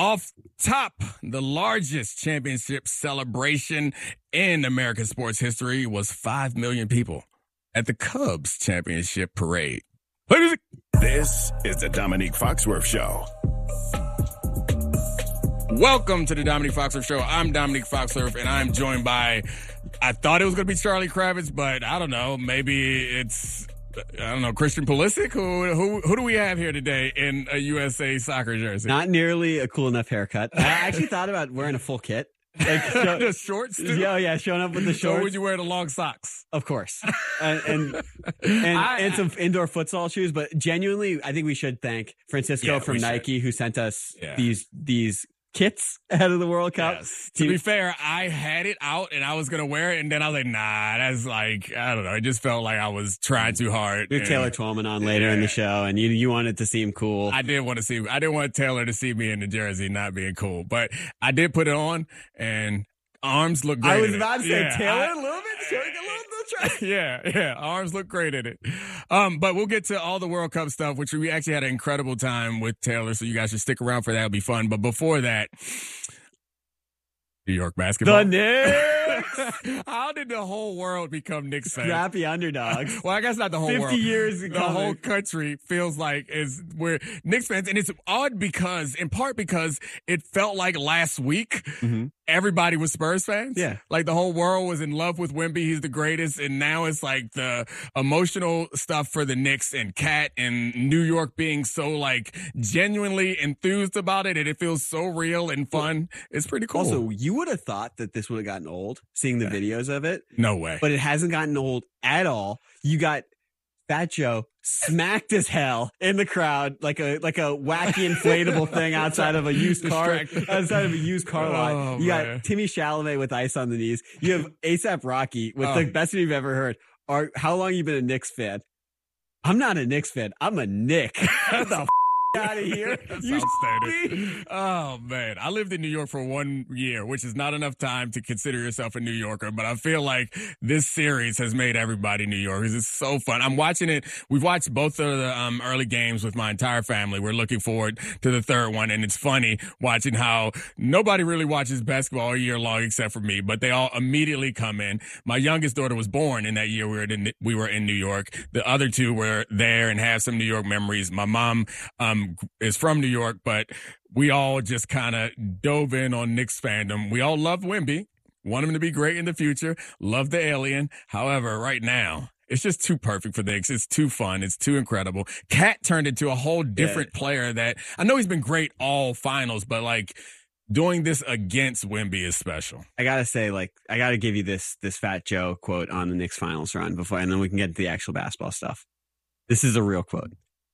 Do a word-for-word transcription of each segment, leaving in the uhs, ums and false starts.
Off top, the largest championship celebration in American sports history was five million people at the Cubs championship parade. Play music. This is the Dominique Foxworth Show. Welcome to the Dominique Foxworth Show. I'm Dominique Foxworth, and I'm joined by, I thought it was going to be Charlie Kravitz, but I don't know, maybe it's, I don't know, Christian Pulisic? Who, who, who do we have here today in a U S A soccer jersey? Not nearly a cool enough haircut. I actually thought about wearing a full kit. Like show, the shorts? Too? Yeah, yeah, showing up with the shorts. Or would you wear the long socks? Of course. and and, and, I, and some indoor futsal shoes. But genuinely, I think we should thank Francisco yeah, from Nike should. who sent us yeah. these these kits ahead of the World Cup. Yes. To be fair, I had it out and I was going to wear it. And then I was like, nah, that's like, I don't know. It just felt like I was trying too hard. We have Taylor Twellman on later yeah. in the show, and you you wanted to seem cool. I did want to see, I didn't want Taylor to see me in the jersey not being cool. But I did put it on, and arms look great. I was about to say, yeah, Taylor, I, a little bit, showing a little try. Yeah, yeah. Arms look great in it. Um, but we'll get to all the World Cup stuff, which we actually had an incredible time with Taylor, so you guys should stick around for that. It'll be fun. But before that, New York basketball. The Knicks! How did the whole world become Knicks fans? Scrappy underdogs. Well, I guess not the whole fifty world. fifty years The coming. whole country feels like is we're Knicks fans. And it's odd because, in part because it felt like last week mm-hmm. everybody was Spurs fans. Yeah. Like the whole world was in love with Wemby. He's the greatest. And now it's like the emotional stuff for the Knicks and Cat and New York being so like genuinely enthused about it. And it feels so real and fun. Well, it's pretty cool. Also, you would have thought that this would have gotten old, seeing the yeah. videos of it. No way. But it hasn't gotten old at all. You got Fat Joe smacked as hell in the crowd, like a like a wacky inflatable thing outside of a used car, outside of a used car lot. Oh, you man. got Timmy Chalamet with ice on the knees. You have ASAP Rocky with oh. the best you've ever heard. Are how long you been a Knicks fan? I'm not a Knicks fan. I'm a Nick. What the f- out of here. You outstanding. Oh man, I lived in New York for one year, which is not enough time to consider yourself a New Yorker, but I feel like this series has made everybody New Yorkers. It's so fun. I'm watching it. We've watched both of the um, early games with my entire family. We're looking forward to the third one, and it's funny watching how nobody really watches basketball all year long except for me, but they all immediately come in. My youngest daughter was born in that year we were in, we were in New York. The other two were there and have some New York memories. My mom um, is from New York, but we all just kind of dove in on Knicks fandom. We all love Wemby, want him to be great in the future, love the alien. However, right now, it's just too perfect for the Knicks. It's too fun. It's too incredible. Cat turned into a whole different yeah. player that I know he's been great all finals, but like doing this against Wemby is special. I gotta say, like, I gotta give you this this Fat Joe quote on the Knicks finals run before, and then we can get into the actual basketball stuff. This is a real quote.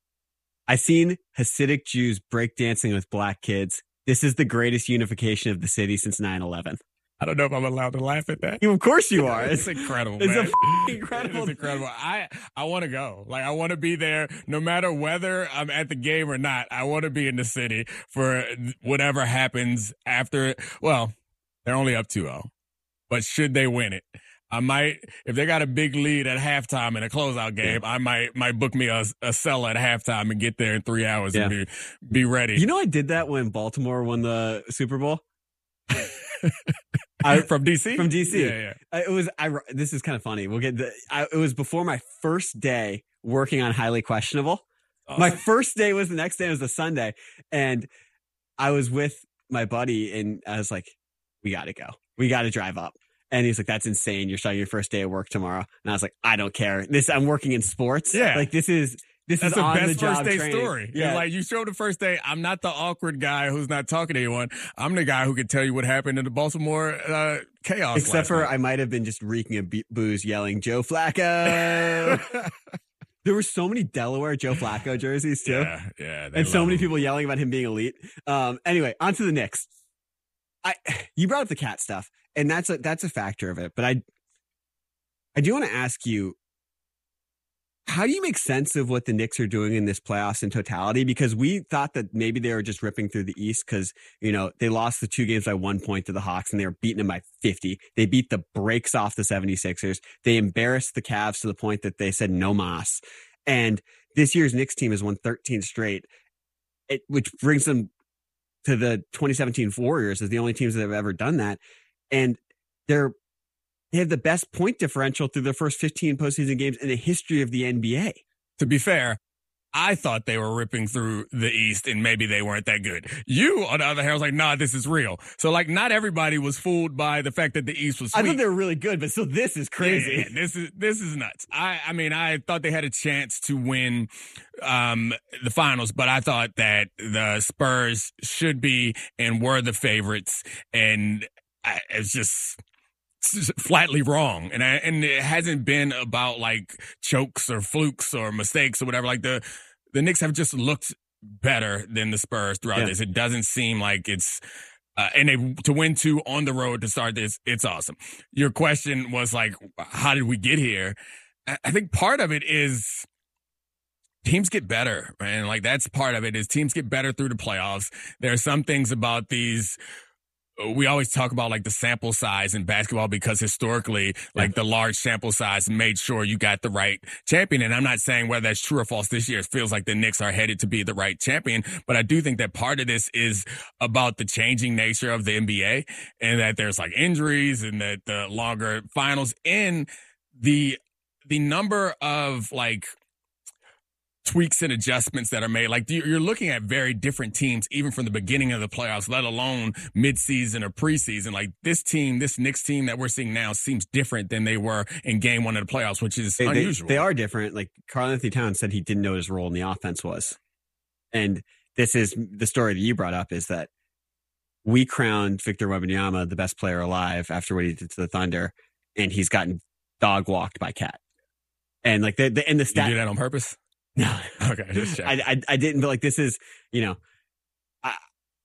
I seen Hasidic Jews breakdancing with black kids. This is the greatest unification of the city since nine eleven. I don't know if I'm allowed to laugh at that. Of course you are. It's incredible, it's man. A incredible. It's incredible. I, I want to go. Like, I want to be there no matter whether I'm at the game or not. I want to be in the city for whatever happens after it. Well, they're only up two oh. But should they win it? I might, if they got a big lead at halftime in a closeout game, yeah. I might might book me a, a cell at halftime and get there in three hours yeah. and be be ready. You know, I did that when Baltimore won the Super Bowl. I, from D C? From D C. Yeah, yeah. I, it was. I. This is kind of funny. We'll get. The, I, it was before my first day working on Highly Questionable. Oh. My first day was the next day. It was a Sunday, and I was with my buddy, and I was like, "We got to go. We got to drive up." And he's like, "That's insane. You're starting your first day of work tomorrow." And I was like, "I don't care. This, I'm working in sports. Yeah. Like this is, this That's is the on best the job first day training." story. Yeah. You're like, you show the first day. I'm not the awkward guy who's not talking to anyone. I'm the guy who can tell you what happened in the Baltimore uh, chaos. Except for night. I might have been just reeking of b- booze, yelling, "Joe Flacco." There were so many Delaware Joe Flacco jerseys too. Yeah, yeah. And so many him. people yelling about him being elite. Um, anyway, on to the Knicks. I, you brought up the Cat stuff, and that's a, that's a factor of it. But I, I do want to ask you, how do you make sense of what the Knicks are doing in this playoffs in totality? Because we thought that maybe they were just ripping through the East because, you know, they lost the two games by one point to the Hawks and they were beating them by fifty. They beat the brakes off the seventy-sixers. They embarrassed the Cavs to the point that they said no mas. And this year's Knicks team has won thirteen straight, it, which brings them to the twenty seventeen Warriors as the only teams that have ever done that. And they're, they have the best point differential through the first fifteen postseason games in the history of the N B A. To be fair, I thought they were ripping through the East and maybe they weren't that good. You, on the other hand, was like, nah, this is real. So, like, not everybody was fooled by the fact that the East was sweet. I thought they were really good, but still, this is crazy. Yeah, yeah, this is this is nuts. I, I mean, I thought they had a chance to win um, the finals, but I thought that the Spurs should be and were the favorites, and I, it's just flatly wrong. And I, and it hasn't been about like chokes or flukes or mistakes or whatever. Like the the Knicks have just looked better than the Spurs throughout yeah. this. It doesn't seem like it's uh, and they to win two on the road to start this. It's awesome. Your question was like, how did we get here? I think part of it is teams get better, man. Like that's part of it is teams get better through the playoffs. There are some things about these. We always talk about like the sample size in basketball because historically, like yeah. the large sample size made sure you got the right champion. And I'm not saying whether that's true or false this year. It feels like the Knicks are headed to be the right champion. But I do think that part of this is about the changing nature of the N B A and that there's like injuries and that the longer finals and the, the number of like tweaks and adjustments that are made. Like you're looking at very different teams, even from the beginning of the playoffs, let alone midseason or preseason. Like this team, this Knicks team that we're seeing now seems different than they were in game one of the playoffs, which is they, unusual. They, they are different. Like Karl-Anthony Towns said he didn't know what his role in the offense was. And this is the story that you brought up is that we crowned Victor Wembanyama the best player alive after what he did to the Thunder. And he's gotten dog walked by Cat. And like the, the, and the stat. You did that on purpose? No. Okay, just check. I, I I didn't, but like this is, you know, I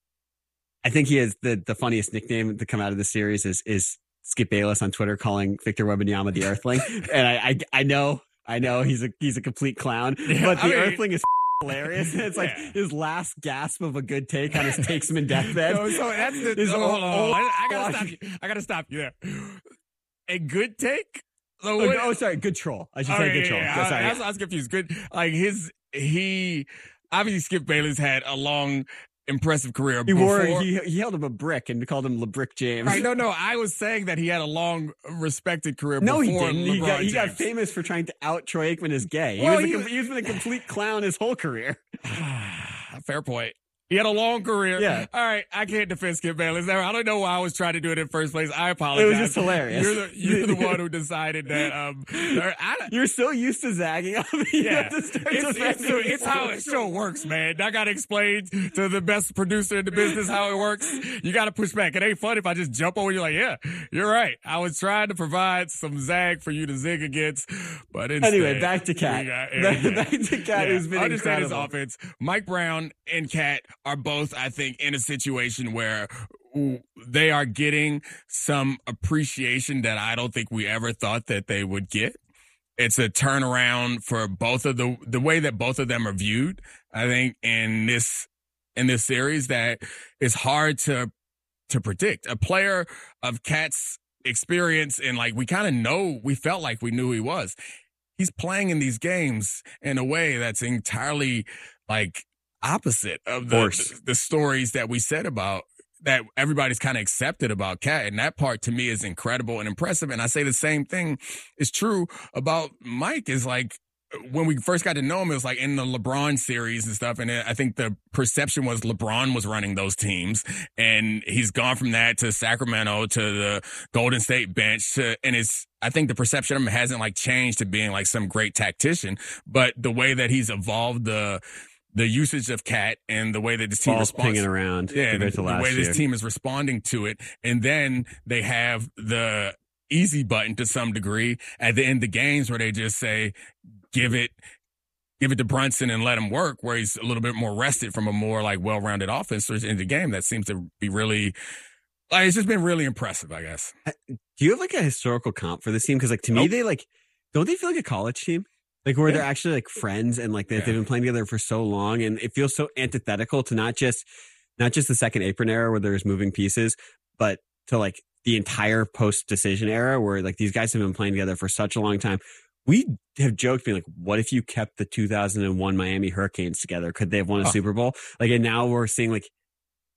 I think he has the the funniest nickname to come out of this series is is Skip Bayless on Twitter calling Victor Wembanyama the Earthling, and I, I I know I know he's a he's a complete clown, yeah, but the I mean, Earthling is hilarious. It's like yeah. his last gasp of a good take on his takes him in deathbed. No, so that's the his oh, hold on, hold on. I, I gotta stop you. I gotta stop you there. A good take. So what, oh, oh, sorry. Good troll. I should oh, say yeah, good troll. Yeah, yeah. Sorry, I, I, was, I was confused. Good. Like his, he, obviously Skip Bayless had a long, impressive career. He before. wore, he, he held him a brick and called him LeBrick James. Right. No, no. I was saying that he had a long, respected career no, before he didn't. LeBron He got, James. he got famous for trying to out Troy Aikman as gay. He, well, was he, a, was, he was been a complete clown his whole career. Fair point. He had a long career. Yeah. All right. I can't defend Skip Bayless. I don't know why I was trying to do it in the first place. I apologize. It was just hilarious. You're the, you're the one who decided that. Um, I, you're so used to zagging on me. Yeah. It's, it's, it's how the show works, man. I got to explain to the best producer in the business how it works. You got to push back. It ain't fun if I just jump over you like, yeah, you're right. I was trying to provide some zag for you to zig against. But instead, anyway, back to Cat. Got, back, yeah. back to Cat, yeah. who's been Understand incredible. His offense. Mike Brown and Cat are both, I think, in a situation where they are getting some appreciation that I don't think we ever thought that they would get. It's a turnaround for both of the the way that both of them are viewed. I think in this in this series that is hard to to predict. A player of Cat's experience and like we kind of know, we felt like we knew who he was. He's playing in these games in a way that's entirely like opposite of the, the, the stories that we said about that everybody's kind of accepted about Cat. And that part to me is incredible and impressive. And I say the same thing is true about Mike is like, when we first got to know him, it was like in the LeBron series and stuff. And I think the perception was LeBron was running those teams and he's gone from that to Sacramento to the Golden State bench to, and it's, I think the perception of him hasn't like changed to being like some great tactician, but the way that he's evolved the, the usage of Cat and the way that this team Balls responds pinging around. Yeah, the, the way year. this team is responding to it. And then they have the easy button to some degree at the end of games where they just say, give it, give it to Brunson and let him work, where he's a little bit more rested from a more like well-rounded offense in the game. That seems to be really, like, it's just been really impressive, I guess. Do you have like a historical comp for this team? Cause like to nope. me, they like, don't they feel like a college team? Like where yeah. they're actually like friends and like they, yeah. they've been playing together for so long, and it feels so antithetical to not just not just the second apron era where there's moving pieces, but to like the entire post decision era where like these guys have been playing together for such a long time. We have joked being like, what if you kept the two thousand one Miami Hurricanes together? Could they have won a oh. Super Bowl? Like, and now we're seeing like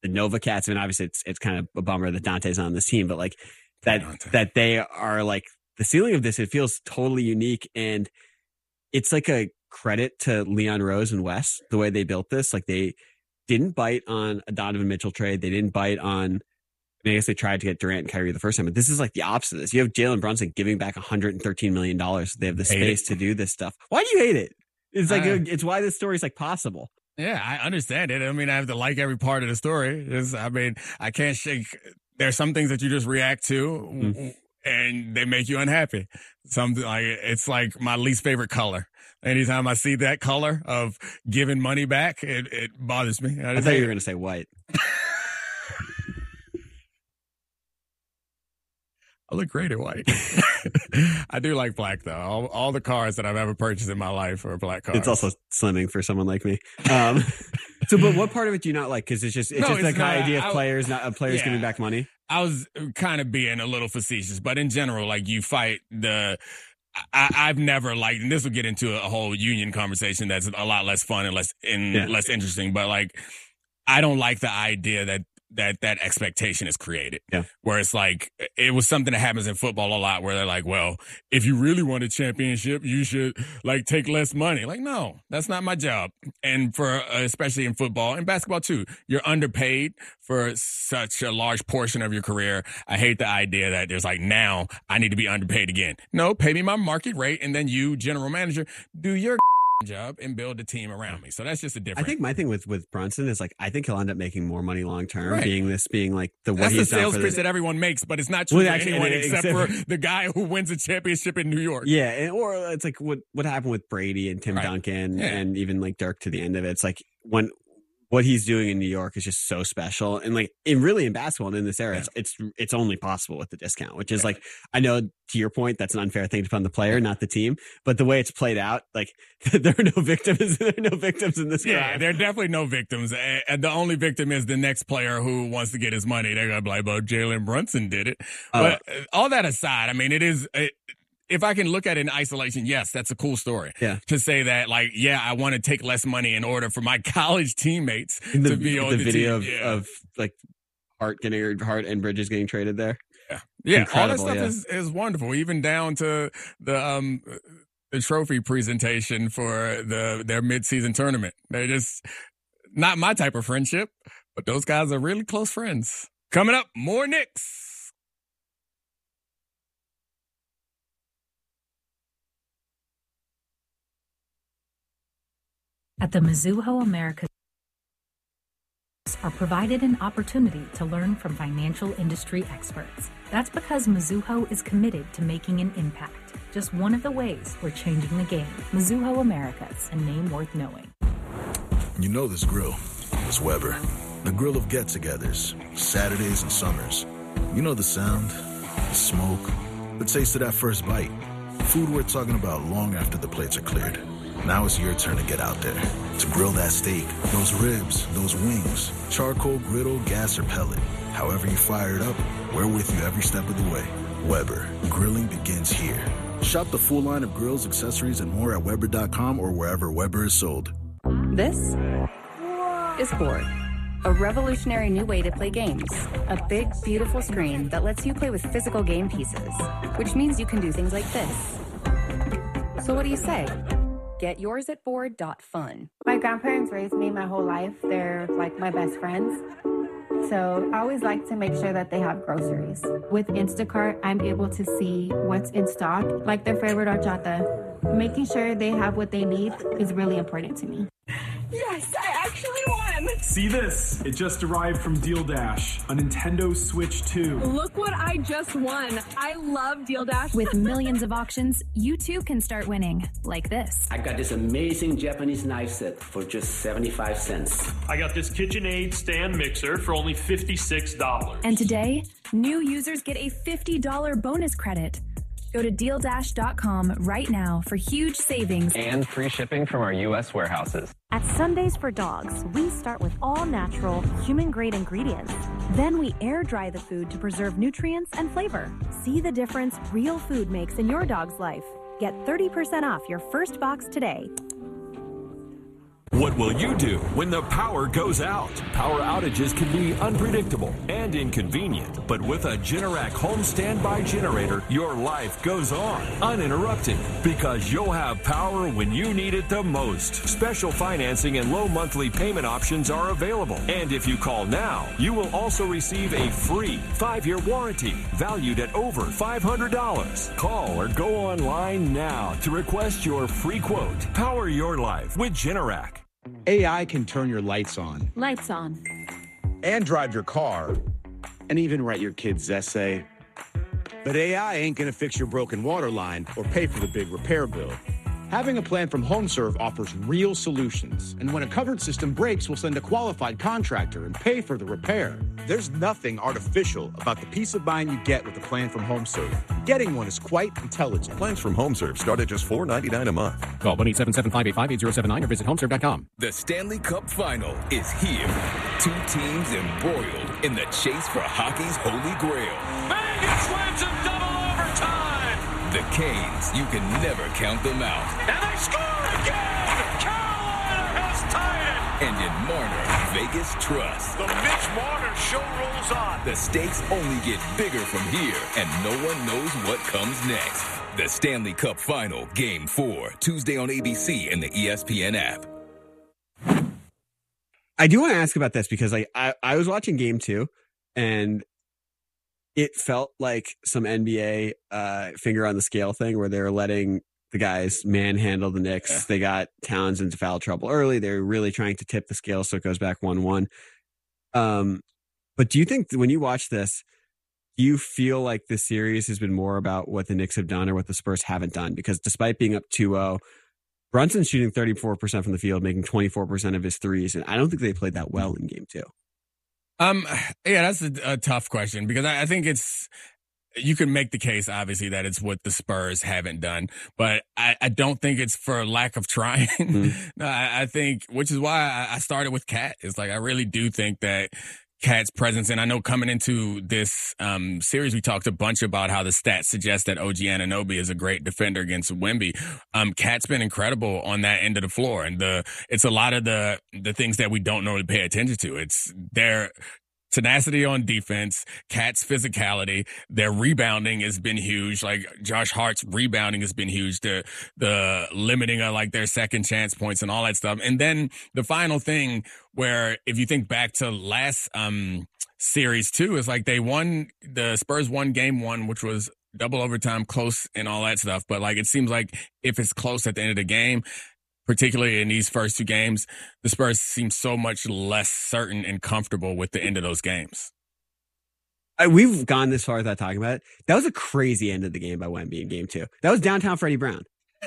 the Nova Cats. I mean, obviously it's it's kind of a bummer that Dante's on this team, but like that Dante. that they are like the ceiling of this. It feels totally unique, and it's like a credit to Leon Rose and Wes the way they built this. Like they didn't bite on a Donovan Mitchell trade. They didn't bite on. I guess they tried to get Durant and Kyrie the first time, but this is like the opposite of this. You have Jalen Brunson giving back one hundred thirteen million dollars. They have the Hate space it. to do this stuff. Why do you hate it? It's like, Uh, it's why this story is like possible. Yeah, I understand it. I mean, I have to like every part of the story. It's, I mean, I can't shake. There's some things that you just react to Mm. and they make you unhappy. Something like, it's like my least favorite color. Anytime I see that color of giving money back, it, it bothers me. I, I just thought hate you were it. going to say white. I look great at white. I do like black though. All, all the cars that I've ever purchased in my life are black cars. It's also slimming for someone like me. Um, so, but what part of it do you not like? Because it's just it's No, just it's like not. the idea of I- players not of players Yeah. giving back money. I was kind of being a little facetious, but in general, like you fight the. I, I've never liked, and this will get into a whole union conversation that's a lot less fun and less in Yeah. less interesting. But like, I don't like the idea that that that expectation is created. Yeah. Where it's like it was something that happens in football a lot, where they're like, well, if you really want a championship, you should like take less money. Like, no, that's not my job. And for uh, especially in football and basketball too, you're underpaid for such a large portion of your career. I hate the idea that there's like, now I need to be underpaid again. No, pay me my market rate, and then you, general manager, do your job and build a team around me. So that's just a I different. think my thing with with Brunson is like I think he'll end up making more money long term, Right. being this being like the what that's the he's done sales for pitch the, that everyone makes, but it's not true Well, for actually, anyone it- except except- for the guy who wins a championship in New York. Yeah, and, or it's like what what happened with Brady and Tim Right. Duncan Yeah. and even like Dirk to the end of it. It's like when what he's doing in New York is just so special, and like in really in basketball and in this era, Yeah. it's, it's it's only possible with the discount, which is like I know to your point that's an unfair thing to put on the player, not the team, but the way it's played out, like there are no victims, there are no victims in this. Yeah, crime. there are definitely no victims. And and the only victim is the next player who wants to get his money. They're going to be like, well, Jalen Brunson did it. Uh, But uh, all that aside, I mean, it is, it, if I can look at it in isolation, yes, that's a cool story. Yeah. To say that, like, yeah, I want to take less money in order for my college teammates In the, to be on the the, video team. of, yeah. of like Hart getting Hart and Bridges getting traded there. yeah, yeah. all that incredible, stuff yeah. is, is wonderful, even down to the, um, the trophy presentation for the their midseason tournament. They're just not my type of friendship, but those guys are really close friends. Coming up, more Knicks. At the Mizuho Americas are provided an opportunity to learn from financial industry experts. That's because Mizuho is committed to making an impact. Just one of the ways we're changing the game. Mizuho Americas, a name worth knowing. You know this grill. It's Weber. The grill of get-togethers, Saturdays and summers. You know the sound, the smoke, the taste of that first bite. Food we're talking about long after the plates are cleared. Now it's your turn to get out there, to grill that steak, those ribs, those wings, charcoal, griddle, gas, or pellet. However you fire it up, we're with you every step of the way. Weber, grilling begins here. Shop the full line of grills, accessories, and more at Weber dot com or wherever Weber is sold. This is Board, a revolutionary new way to play games. A big, beautiful screen that lets you play with physical game pieces, which means you can do things like this. So what do you say? Get yours at board dot fun. My grandparents raised me my whole life. They're like my best friends. So I always like to make sure that they have groceries. With Instacart, I'm able to see what's in stock, like their favorite horchata. Making sure they have what they need is really important to me. Yes, I actually won! See this? It just arrived from Deal Dash, a Nintendo Switch two. Look what I just won. I love Deal Dash. With millions of auctions, you too can start winning, like this. I got this amazing Japanese knife set for just seventy-five cents. I got this KitchenAid stand mixer for only fifty-six dollars. And today, new users get a fifty dollars bonus credit. Go to deal dash dot com right now for huge savings and free shipping from our U S warehouses. At Sundays for Dogs, we start with all natural, human-grade ingredients. Then we air dry the food to preserve nutrients and flavor. See the difference real food makes in your dog's life. Get thirty percent off your first box today. What will you do when the power goes out? Power outages can be unpredictable and inconvenient, but with a Generac home standby generator, your life goes on uninterrupted because you'll have power when you need it the most. Special financing and low monthly payment options are available. And if you call now, you will also receive a free five-year warranty valued at over five hundred dollars. Call or go online now to request your free quote. Power your life with Generac. A I can turn your lights on. Lights on. And drive your car. And even write your kid's essay. But A I ain't gonna fix your broken water line or pay for the big repair bill. Having a plan from HomeServe offers real solutions. And when a covered system breaks, we'll send a qualified contractor and pay for the repair. There's nothing artificial about the peace of mind you get with a plan from HomeServe. Getting one is quite intelligent. Plans from HomeServe start at just four dollars and ninety-nine cents a month. Call one eight seven seven, five eight five, eight zero seven nine or visit homeserve dot com. The Stanley Cup Final is here. Two teams embroiled in the chase for hockey's holy grail. Vegas wins in double overtime. The Canes, you can never count them out. And they score again! Carolina has tied it! And in Marner, Vegas trusts. The Mitch Marner show rolls on. The stakes only get bigger from here, and no one knows what comes next. The Stanley Cup Final, Game four, Tuesday on A B C and the E S P N app. I do want to ask about this because like I, I was watching Game two, and it felt like some N B A uh, finger on the scale thing where they were letting the guys manhandle the Knicks. Yeah. They got Towns into foul trouble early. They're really trying to tip the scale so it goes back one one. Um, but do you think when you watch this, do you feel like this series has been more about what the Knicks have done or what the Spurs haven't done? Because despite being up two oh, Brunson's shooting thirty-four percent from the field, making twenty-four percent of his threes. And I don't think they played that well in game two. Um, yeah, that's a, a tough question because I, I think it's, you can make the case, obviously, that it's what the Spurs haven't done, but I, I don't think it's for lack of trying. Mm-hmm. No, I, I think, which is why I, I started with Cat. It's like, I really do think that Cat's presence, and I know coming into this um, series, we talked a bunch about how the stats suggest that O G Anunoby is a great defender against Wemby. Um, Cat's been incredible on that end of the floor, and the it's a lot of the the things that we don't normally pay attention to. It's their tenacity on defense, Cat's physicality, their rebounding has been huge. Like Josh Hart's rebounding has been huge. The the limiting of like their second chance points and all that stuff. And then the final thing where if you think back to last um series too, is like they won the Spurs won game one, which was double overtime, close and all that stuff. But like it seems like if it's close at the end of the game, particularly in these first two games, the Spurs seem so much less certain and comfortable with the end of those games. I, we've gone this far without talking about it. That was a crazy end of the game by Wemby in game two. That was downtown Freddie Brown.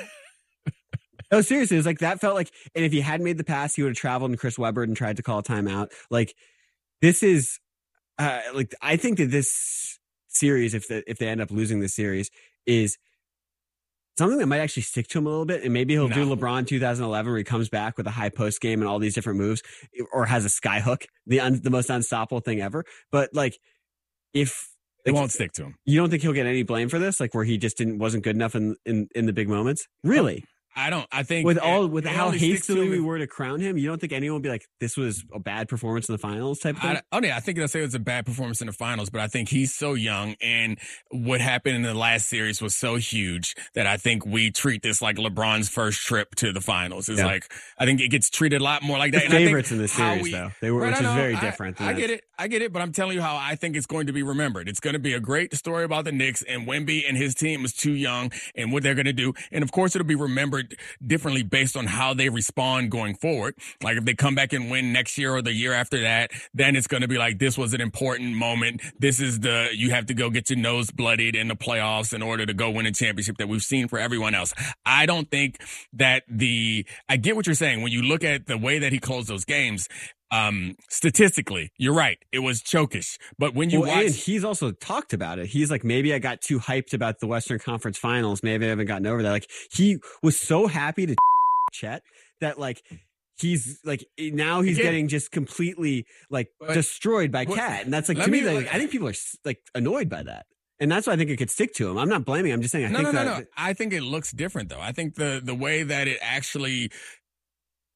No, seriously, it was like that felt like, and if he hadn't made the pass, he would have traveled and Chris Webber and tried to call a timeout. Like this is, uh, like I think that this series, if the, if they end up losing this series, is something that might actually stick to him a little bit, and maybe he'll no. do LeBron two thousand eleven where he comes back with a high post game and all these different moves, or has a sky hook, the un, the most unstoppable thing ever. But like, if it like, won't stick to him, you don't think he'll get any blame for this? Like where he just didn't wasn't good enough in in, in the big moments, really? Oh. I don't. I think with all with it how hastily we if, were to crown him, you don't think anyone would be like, "This was a bad performance in the finals" type of thing. I, oh yeah, I think they'll say it was a bad performance in the finals, but I think he's so young, and what happened in the last series was so huge that I think we treat this like LeBron's first trip to the finals. It's yeah. like I think it gets treated a lot more like that. The and favorites I think in this series, we, though, they were, right, which is very I, different. I, I get it. I get it, but I'm telling you how I think it's going to be remembered. It's going to be a great story about the Knicks, and Wemby and his team is too young and what they're going to do. And of course, it'll be remembered differently based on how they respond going forward. Like if they come back and win next year or the year after that, then it's going to be like, this was an important moment. This is the, you have to go get your nose bloodied in the playoffs in order to go win a championship that we've seen for everyone else. I don't think that the, I get what you're saying. When you look at the way that he closed those games, Um, statistically, you're right. It was chokish. But when you well, watch, and he's also talked about it. He's like, maybe I got too hyped about the Western Conference Finals. Maybe I haven't gotten over that. Like he was so happy to Chet that like he's like now he's Again, getting just completely like but, destroyed by Cat, and that's like to me, me like, I think people are like annoyed by that. And that's why I think it could stick to him. I'm not blaming. I'm just saying I no, think no, that no, no. I think it looks different though. I think the the way that it actually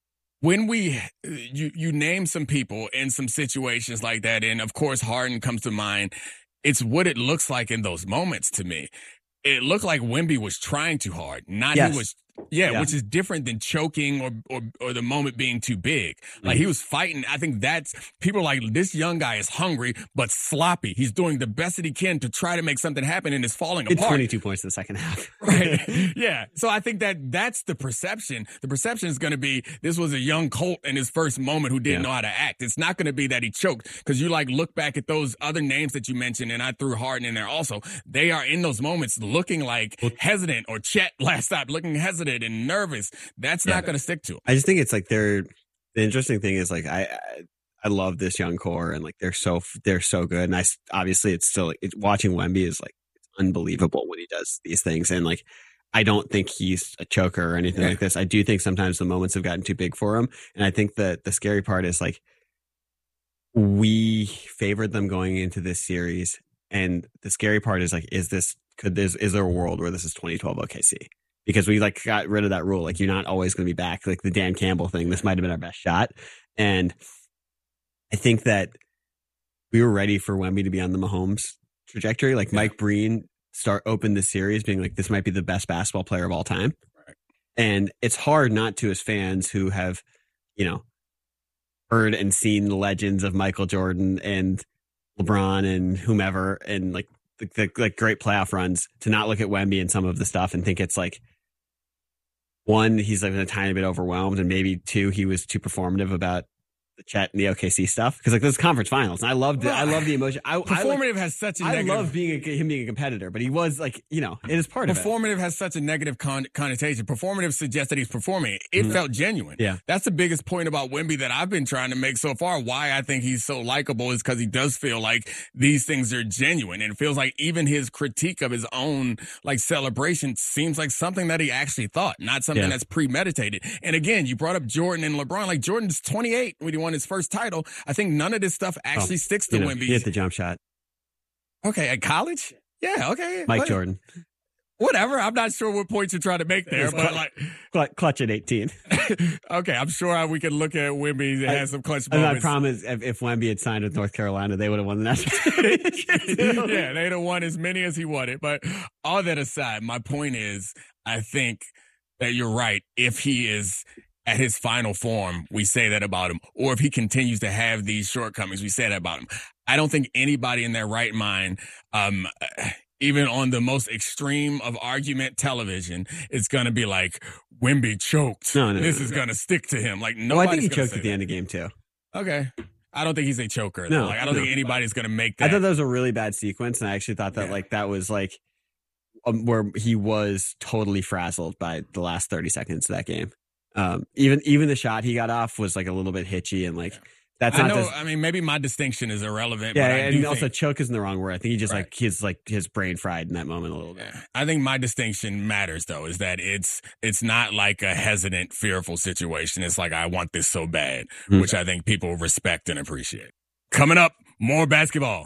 when we, you, you name some people in some situations like that, and of course Harden comes to mind, it's what it looks like in those moments to me. It looked like Wemby was trying too hard, not Yes. he was, yeah, Yeah. which is different than choking or, or or the moment being too big. Like Mhm. he was fighting. I think that's, people are like, this young guy is hungry, but sloppy. He's doing the best that he can to try to make something happen and it's falling It's apart. twenty-two points in the second half. Right. Yeah. So I think that that's the perception. The perception is going to be this was a young Colt in his first moment who didn't Yeah. know how to act. It's not going to be that he choked because you like look back at those other names that you mentioned, and I threw Harden in there also. They are in those moments looking like hesitant, or Chet last time looking hesitant and nervous. That's Yeah. not going to stick to him. I just think it's like they're the interesting thing is like I I, I love this young core, and like they're so they're so good, and I s- obviously it's still it, watching Wemby is like it's unbelievable when he does these things, and like I don't think he's a choker or anything Yeah. like this. I do think sometimes the moments have gotten too big for him, and I think that the scary part is like we favored them going into this series, and the scary part is like is this could this is there a world where this is twenty twelve O K C? Because we like got rid of that rule. Like you're not always going to be back. Like the Dan Campbell thing. This might have been our best shot. And I think that we were ready for Wemby to be on the Mahomes trajectory. Like Mike Breen start opened the series being like, this might be the best basketball player of all time. Right. And it's hard not to, as fans who have, you know, heard and seen the legends of Michael Jordan and LeBron and whomever, and like the, the like great playoff runs, to not look at Wemby and some of the stuff and think it's like, one, he's like a tiny bit overwhelmed, and maybe two, he was too performative about the Chet and the O K C stuff, because like those conference finals, and I loved it. I love the emotion. I, Performative I like, has such a I negative. love being a, him being a competitor, but he was like, you know, it is part of it. Performative has such a negative con- connotation. Performative suggests that he's performing. It Mhm. felt genuine. Yeah. That's the biggest point about Wemby that I've been trying to make so far. Why I think he's so likable is because he does feel like these things are genuine. And it feels like even his critique of his own like celebration seems like something that he actually thought, not something Yeah. that's premeditated. And again, you brought up Jordan and LeBron. Like Jordan's twenty-eight when he won his first title. I think none of this stuff actually Oh, sticks to you know, Wemby. he hit the jump shot. Okay, at college? Yeah, okay. Mike But- Jordan. Whatever. I'm not sure what point you're trying to make there, but like, Clutch, clutch at eighteen. okay, I'm sure we can look at Wemby that has some clutch And I moments. promise, if, if Wemby had signed with North Carolina, they would have won the national championship. Yeah, they'd have won as many as he wanted. But all that aside, my point is, I think that you're right. If he is at his final form, we say that about him. Or if he continues to have these shortcomings, we say that about him. I don't think anybody in their right mind, um, even on the most extreme of argument television, is going to be like, Wemby choked. No, no, this no, is no. going to stick to him. Like, No, I think nobody's he gonna choked say at the that. end of game two. Okay. I don't think he's a choker. Though. No, like, I don't no. think anybody's going to make that. I thought that was a really bad sequence, and I actually thought that Yeah. like that was like um, where he was totally frazzled by the last thirty seconds of that game. Um, even even the shot he got off was like a little bit hitchy, and like that's I not. know. this- I mean, maybe my distinction is irrelevant. yeah, but I and do also think, choke isn't the wrong word. I think he just Right. like his like his brain fried in that moment a little bit. I think my distinction matters though, is that it's it's not like a hesitant, fearful situation. It's like I want this so bad, Mm. which I think people respect and appreciate. Coming up, more basketball.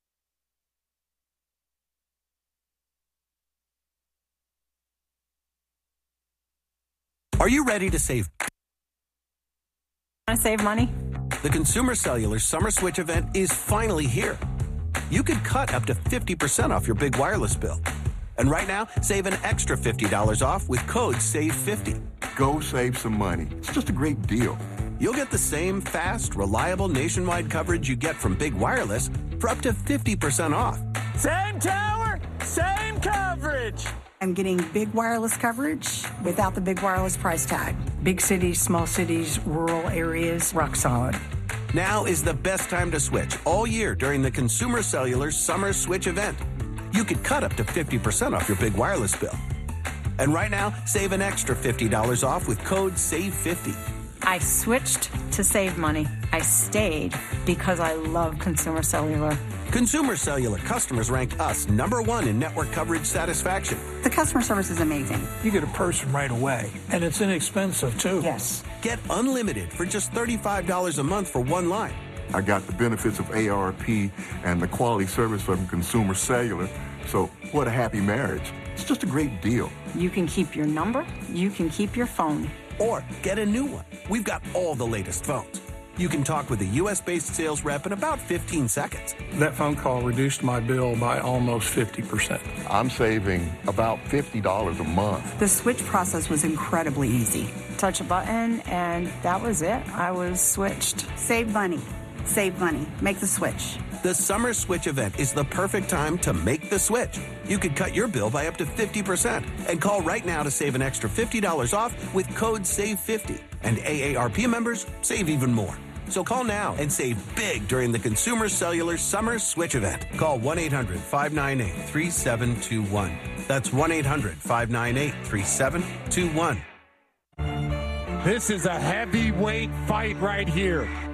Are you ready to save? Want to save money? The Consumer Cellular Summer Switch event is finally here. You could cut up to fifty percent off your big wireless bill. And right now, save an extra fifty dollars off with code save fifty. Go save some money. It's just a great deal. You'll get the same fast, reliable nationwide coverage you get from big wireless for up to fifty percent off. Same tower, same coverage. I'm getting big wireless coverage without the big wireless price tag. Big cities, small cities, rural areas, rock solid. Now is the best time to switch all year during the Consumer Cellular Summer Switch event. You could cut up to fifty percent off your big wireless bill. And right now, save an extra fifty dollars off with code save fifty. I switched to save money. I stayed because I love Consumer Cellular. Consumer Cellular customers rank us number one in network coverage satisfaction. The customer service is amazing. You get a person right away, and it's inexpensive too. Yes. Get unlimited for just thirty-five dollars a month for one line. I got the benefits of A R P and the quality service from Consumer Cellular. So what a happy marriage. It's just a great deal. You can keep your number. You can keep your phone. Or get a new one. We've got all the latest phones. You can talk with a U S-based sales rep in about fifteen seconds. That phone call reduced my bill by almost fifty percent. I'm saving about fifty dollars a month. The switch process was incredibly easy. Touch a button, and that was it. I was switched. Save money. Save money. Make the switch. The Summer Switch event is the perfect time to make the switch. You could cut your bill by up to fifty percent and call right now to save an extra fifty dollars off with code save fifty. And A A R P members save even more. So call now and save big during the Consumer Cellular Summer Switch event. Call one eight hundred five nine eight three seven two one. That's one eight hundred five nine eight three seven two one. This is a heavyweight fight right here.